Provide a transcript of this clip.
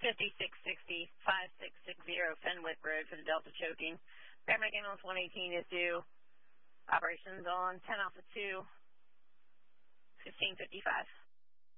5660, 5660 Fenwick Road for the Delta choking. Paramedic ambulance 118 is due. Operations on 10 Alpha 2, 1555.